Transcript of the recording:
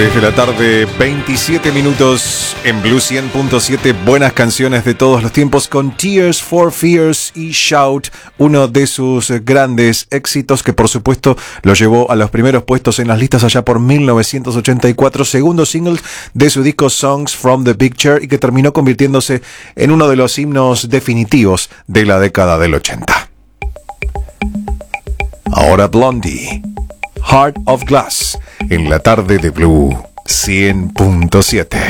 3 de la tarde, 27 minutos en Blue 100.7. Buenas canciones de todos los tiempos con Tears for Fears y Shout, uno de sus grandes éxitos que por supuesto lo llevó a los primeros puestos en las listas allá por 1984, segundo single de su disco Songs from the Picture y que terminó convirtiéndose en uno de los himnos definitivos de la década del 80. Ahora Blondie, Heart of Glass, en la tarde de Blue 100.7.